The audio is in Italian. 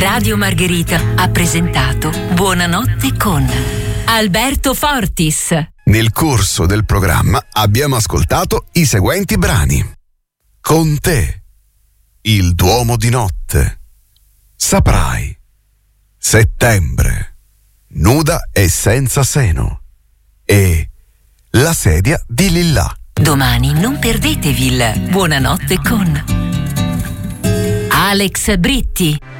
Radio Margherita ha presentato Buonanotte con Alberto Fortis. Nel corso del programma abbiamo ascoltato i seguenti brani: Con te, Il Duomo di notte, Saprai, Settembre, Nuda e senza seno e La sedia di Lillà. Domani non perdetevi il Buonanotte con Alex Britti.